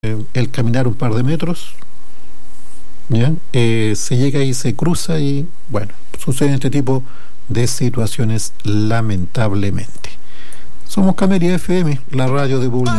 el caminar un par de metros, ¿ya? Se llega y se cruza y, bueno, suceden este tipo de situaciones lamentablemente. Somos Camería FM, la radio de Bulnes.